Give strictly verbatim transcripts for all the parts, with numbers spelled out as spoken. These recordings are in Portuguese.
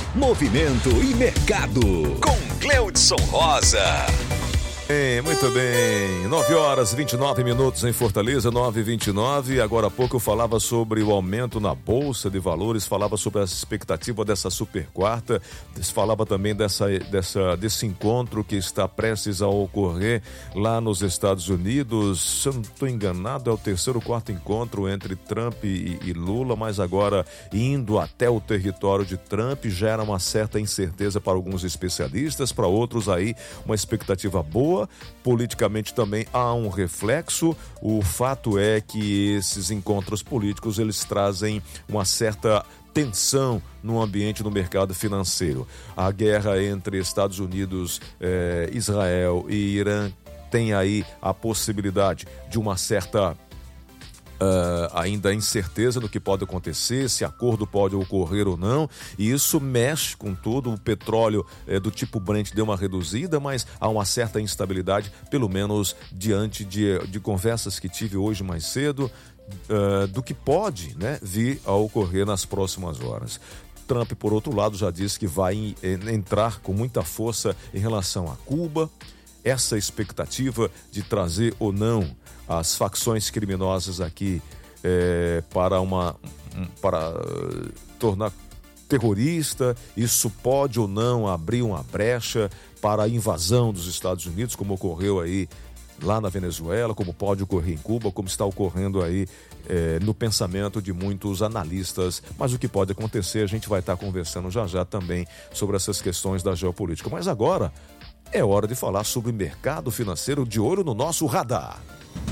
Movimento e Mercado, com Cleudson Rosa. Bem, muito bem, nove horas e vinte e nove minutos em Fortaleza, nove e vinte e nove. Agora há pouco eu falava sobre o aumento na Bolsa de Valores, falava sobre a expectativa dessa super quarta, falava também dessa, dessa, desse encontro que está prestes a ocorrer lá nos Estados Unidos. Se eu não estou enganado, é o terceiro ou quarto encontro entre Trump e, e Lula, mas agora indo até o território de Trump gera uma certa incerteza para alguns especialistas, para outros aí uma expectativa boa. Politicamente também há um reflexo. O fato é que esses encontros políticos eles trazem uma certa tensão no ambiente do mercado financeiro. A guerra entre Estados Unidos, eh, Israel e Irã tem aí a possibilidade de uma certa Uh, ainda incerteza do que pode acontecer, se acordo pode ocorrer ou não, e isso mexe com tudo. O petróleo eh, do tipo Brent deu uma reduzida, mas há uma certa instabilidade, pelo menos diante de, de conversas que tive hoje mais cedo, uh, do que pode, né, vir a ocorrer nas próximas horas. Trump, por outro lado, já disse que vai eh, entrar com muita força em relação a Cuba. Essa expectativa de trazer ou não as facções criminosas aqui é, para uma para uh, tornar terrorista, isso pode ou não abrir uma brecha para a invasão dos Estados Unidos, como ocorreu aí lá na Venezuela, como pode ocorrer em Cuba, como está ocorrendo aí é, no pensamento de muitos analistas. Mas o que pode acontecer, a gente vai estar conversando já já também sobre essas questões da geopolítica. Mas agora é hora de falar sobre mercado financeiro, de olho no nosso radar.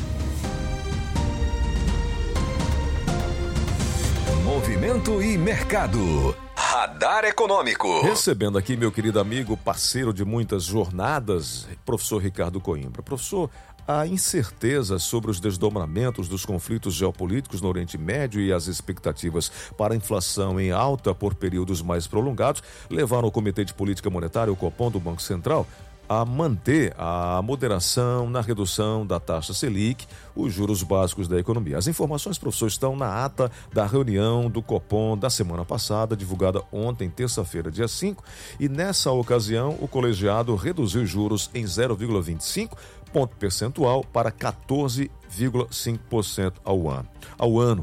Movimento e Mercado. Radar Econômico. Recebendo aqui meu querido amigo, parceiro de muitas jornadas, professor Ricardo Coimbra. Professor, a incerteza sobre os desdobramentos dos conflitos geopolíticos no Oriente Médio e as expectativas para a inflação em alta por períodos mais prolongados levaram o Comitê de Política Monetária, o Copom do Banco Central, a manter a moderação na redução da taxa Selic, os juros básicos da economia. As informações, professor, estão na ata da reunião do Copom da semana passada, divulgada ontem, terça-feira, dia cinco, e nessa ocasião o colegiado reduziu os juros em zero vírgula vinte e cinco ponto percentual para quatorze vírgula cinco por cento ao ano. Ao ano.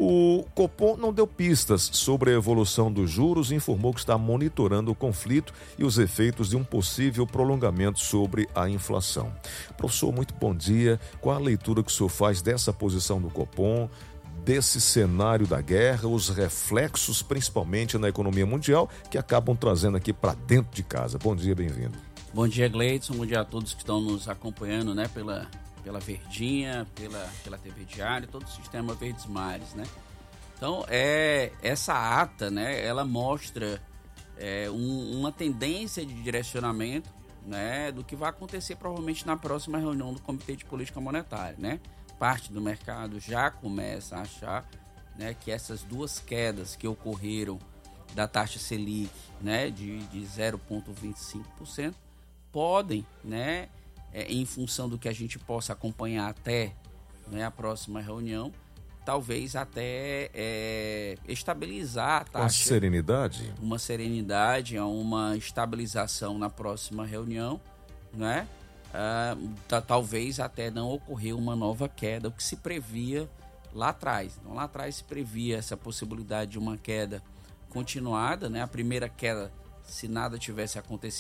O Copom não deu pistas sobre a evolução dos juros e informou que está monitorando o conflito e os efeitos de um possível prolongamento sobre a inflação. Professor, muito bom dia. Qual a leitura que o senhor faz dessa posição do Copom, desse cenário da guerra, os reflexos principalmente na economia mundial que acabam trazendo aqui para dentro de casa? Bom dia, bem-vindo. Bom dia, Gleidson. Bom dia a todos que estão nos acompanhando, né, pela... pela Verdinha, pela, pela T V Diário, todo o sistema Verdes Mares, né? Então, é, essa ata, né, ela mostra é, um, uma tendência de direcionamento, né, do que vai acontecer provavelmente na próxima reunião do Comitê de Política Monetária, né? Parte do mercado já começa a achar, né, que essas duas quedas que ocorreram da taxa Selic, né, de, de zero vírgula vinte e cinco por cento podem, né, É, em função do que a gente possa acompanhar até, né, a próxima reunião, talvez até é, estabilizar a taxa. Uma serenidade? Uma serenidade, uma estabilização na próxima reunião, né? Ah, tá, talvez até não ocorrer uma nova queda, o que se previa lá atrás. Então, lá atrás se previa essa possibilidade de uma queda continuada, né? A primeira queda, se nada tivesse acontecido,